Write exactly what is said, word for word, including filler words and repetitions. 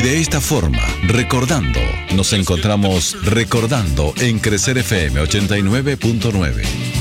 de esta forma, recordando, nos encontramos recordando en Crecer F M ochenta y nueve punto nueve.